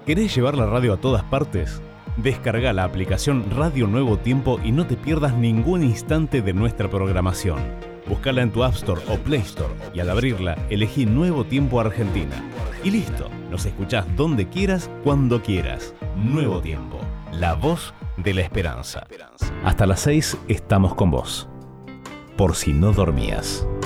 ¿Querés llevar la radio a todas partes? Descarga la aplicación Radio Nuevo Tiempo y no te pierdas ningún instante de nuestra programación. Búscala en tu App Store o Play Store y al abrirla elegí Nuevo Tiempo Argentina. Y listo, nos escuchás donde quieras, cuando quieras. Nuevo Tiempo, la voz de la esperanza. Hasta las 6 estamos con vos. Por si no dormías.